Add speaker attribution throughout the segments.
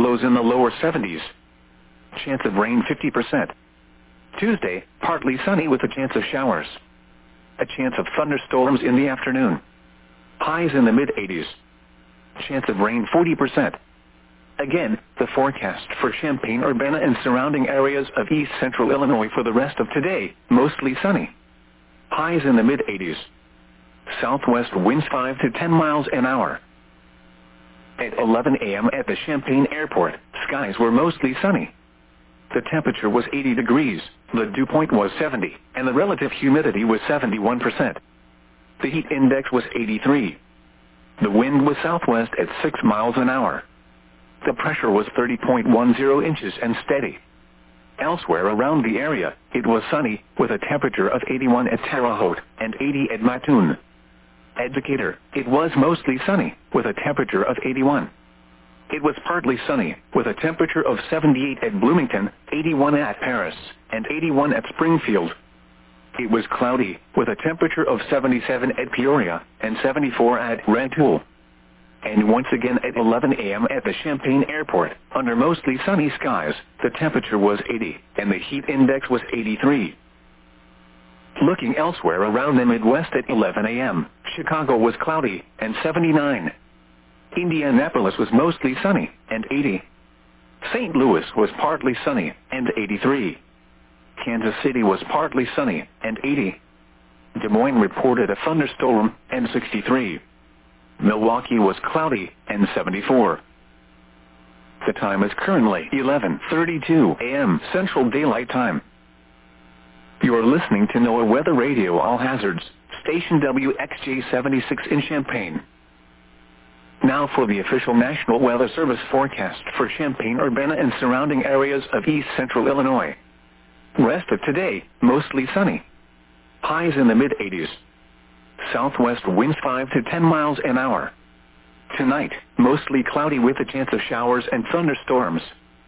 Speaker 1: Lows in the lower 70s. Chance of rain 50%. Tuesday, partly sunny with a chance of showers. A chance of thunderstorms in the afternoon. Highs in the mid-80s. Chance of rain 40%. Again, the forecast for Champaign-Urbana and surrounding areas of east central Illinois for the rest of today, mostly sunny. Highs in the mid-80s. Southwest winds 5 to 10 miles an hour. At 11 a.m. at the Champaign Airport, skies were mostly sunny. The temperature was 80 degrees, the dew point was 70, and the relative humidity was 71%. The heat index was 83. The wind was southwest at 6 miles an hour. The pressure was 30.10 inches and steady. Elsewhere around the area, it was sunny, with a temperature of 81 at Terre Haute and 80 at Mattoon. At Decatur, it was mostly sunny, with a temperature of 81. It was partly sunny, with a temperature of 78 at Bloomington, 81 at Paris, and 81 at Springfield. It was cloudy, with a temperature of 77 at Peoria, and 74 at Rantoul. And once again at 11 a.m. at the Champaign Airport, under mostly sunny skies, the temperature was 80, and the heat index was 83. Looking elsewhere around the Midwest at 11 a.m., Chicago was cloudy, and 79. Indianapolis was mostly sunny, and 80. St. Louis was partly sunny, and 83. Kansas City was partly sunny, and 80. Des Moines reported a thunderstorm, and 63. Milwaukee was cloudy, and 74. The time is currently 11:32 a.m. Central Daylight Time. You are listening to NOAA Weather Radio All Hazards, station WXJ-76 in Champaign. Now for the official National Weather Service forecast for Champaign-Urbana and surrounding areas of east central Illinois. Rest of today, mostly sunny. Highs in the mid-80s. Southwest winds 5 to 10 miles an hour. Tonight, mostly cloudy with a chance of showers and thunderstorms.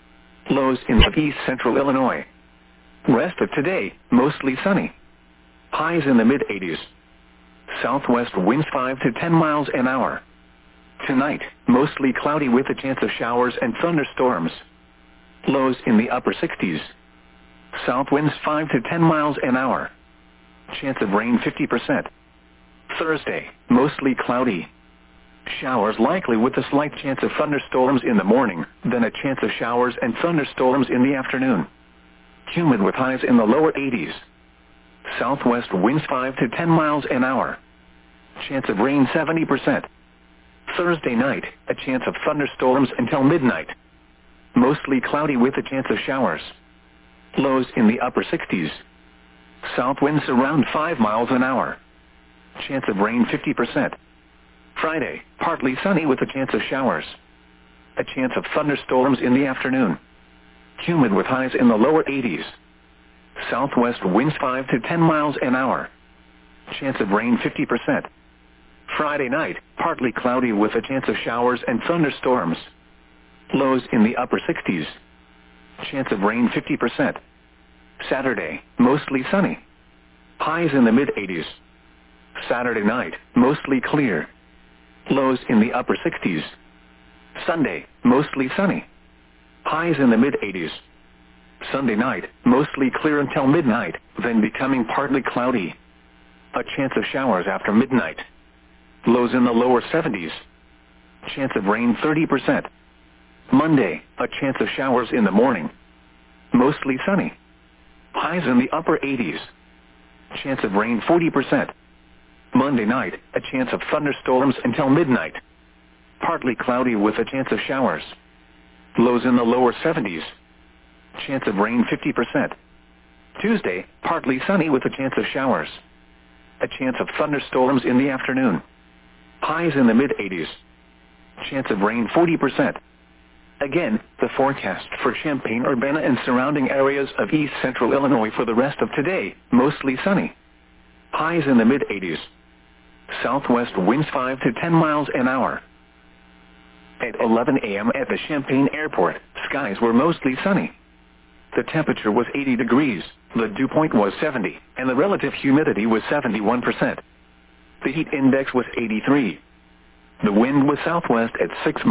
Speaker 1: Lows in east central Illinois. Rest of today, mostly sunny. Highs in the mid-80s. Southwest winds 5 to 10 miles an hour. Tonight, mostly cloudy with a chance of showers and thunderstorms. Lows in the upper 60s. South winds 5 to 10 miles an hour. Chance of rain 50%. Thursday, mostly cloudy. Showers likely with a slight chance of thunderstorms in the morning, then a chance of showers and thunderstorms in the afternoon. Humid with highs in the lower 80s. Southwest winds 5 to 10 miles an hour. Chance of rain 70%. Thursday night, a chance of thunderstorms until midnight. Mostly cloudy with a chance of showers. Lows in the upper 60s. South winds around 5 miles an hour. Chance of rain 50%. Friday, partly sunny with a chance of showers. A chance of thunderstorms in the afternoon. Humid with highs in the lower 80s. Southwest winds 5 to 10 miles an hour. Chance of rain 50%. Friday night, partly cloudy with a chance of showers and thunderstorms. Lows in the upper 60s. Chance of rain 50%. Saturday, mostly sunny. Highs in the mid-80s. Saturday night, mostly clear. Lows in the upper 60s. Sunday, mostly sunny. Highs in the mid-80s. Sunday night, mostly clear until midnight, then becoming partly cloudy. A chance of showers after midnight. Lows in the lower 70s. Chance of rain 30%. Monday, a chance of showers in the morning. Mostly sunny. Highs in the upper 80s. Chance of rain 40%. Monday night, a chance of thunderstorms until midnight. Partly cloudy with a chance of showers. Lows in the lower 70s. Chance of rain 50%. Tuesday, partly sunny with a chance of showers. A chance of thunderstorms in the afternoon. Highs in the mid-80s. Chance of rain 40%. Again, the forecast for Champaign-Urbana and surrounding areas of east central Illinois for the rest of today, mostly sunny. Highs in the mid-80s. Southwest winds 5 to 10 miles an hour. At 11 a.m. at the Champaign Airport, skies were mostly sunny. The temperature was 80 degrees, the dew point was 70, and the relative humidity was 71%. The heat index was 83. The wind was southwest at 6